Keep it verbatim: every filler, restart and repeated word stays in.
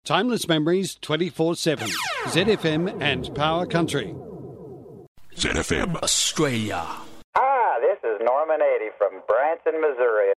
Timeless memories twenty-four seven. Z F M and Power Country. Z F M Australia. Hi, this is Norman Eddie from Branson, Missouri,